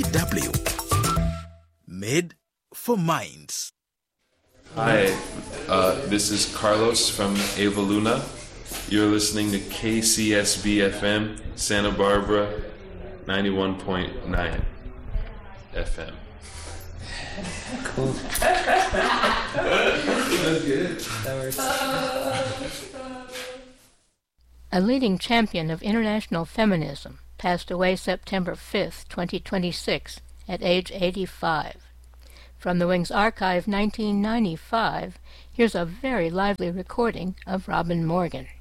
DW. Made for Minds. Hi, this is Carlos from Eva Luna. You're listening to KCSB FM, Santa Barbara, 91.9 FM. Cool. That's good. That works. A leading champion of international feminism passed away September 5th, 2026, at age 85. From the Wings Archive 1995, here's a very lively recording of Robin Morgan.